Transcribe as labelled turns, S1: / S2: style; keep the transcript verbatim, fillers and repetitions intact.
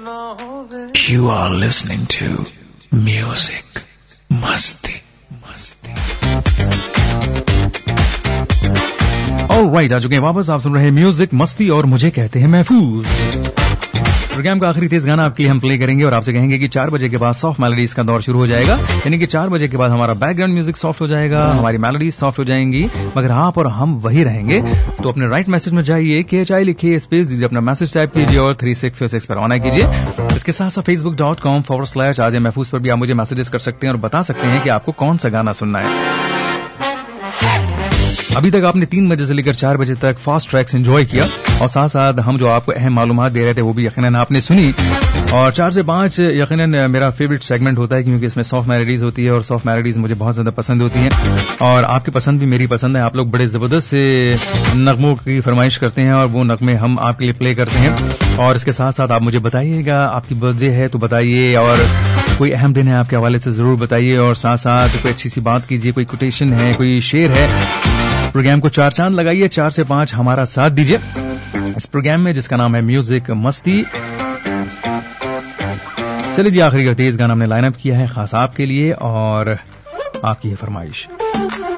S1: You are listening to Music Masti. Masti. Alright, आ चुके हैं वापस। आप सुन रहे हैं म्यूजिक मस्ती और मुझे कहते हैं महफूज। प्रोग्राम का आखिरी तेज गाना आपके लिए हम प्ले करेंगे और आपसे कहेंगे कि चार बजे के बाद सॉफ्ट मेलोडीज का दौर शुरू हो जाएगा। यानी कि चार बजे के बाद हमारा बैकग्राउंड म्यूजिक सॉफ्ट हो जाएगा, हमारी मेलोडीज सॉफ्ट हो जाएंगी, मगर आप और हम वही रहेंगे। तो अपने राइट मैसेज में जाइए, के एच आई लिखिए, स्पेस दीजिए, अपना मैसेज टाइप कीजिए और थ्री सिक्स सिक्स पर ऑन कीजिए। इसके साथ साथ Facebook dot com forward slash आजे महफूज पर भी आप मुझे मैसेजेस कर सकते हैं और बता सकते हैं कि आपको कौन सा गाना सुनना है। अभी तक आपने तीन बजे से लेकर चार बजे तक फास्ट ट्रैक्स एंजॉय किया और साथ साथ हम जो आपको अहम मालूमात दे रहे थे वो भी यकीनन आपने सुनी। और चार से पांच यकीनन मेरा फेवरेट सेगमेंट होता है क्योंकि इसमें सॉफ्ट मेलोडीज होती है और सॉफ्ट मेलोडीज मुझे बहुत ज्यादा पसंद होती हैं और आपकी पसंद भी मेरी पसंद है। आप लोग बड़े जबरदस्त से नगमों की फरमाइश करते हैं और वो नगमे हम आपके लिए प्ले करते हैं। और इसके साथ साथ आप मुझे बताइएगा, आपकी बर्थडे है तो बताइए, और कोई अहम दिन है आपके हवाले से जरूर बताइए, और साथ साथ कोई अच्छी सी बात कीजिए, कोई कोटेशन है, कोई शेर है। प्रोग्राम को चार चांद लगाइए, चार से पांच हमारा साथ दीजिए इस प्रोग्राम में जिसका नाम है म्यूजिक मस्ती। चलिए जी, आखिरी का तेज गाना हमने लाइन अप किया है खास आपके लिए और आपकी ये फरमाइश।